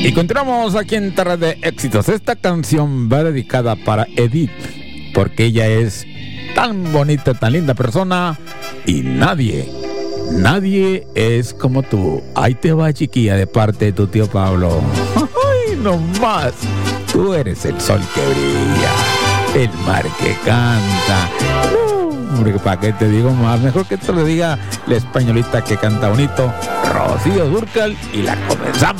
Y continuamos aquí en Tierra de Éxitos. Esta canción va dedicada para Edith, porque ella es tan bonita, tan linda persona, y nadie es como tú. Ahí te va, chiquilla, de parte de tu tío Pablo. ¡Ay, no más! Tú eres el sol que brilla, el mar que canta. Hombre, ¿para qué te digo más? Mejor que te lo diga la españolista que canta bonito, Rocío Dúrcal, y la comenzamos.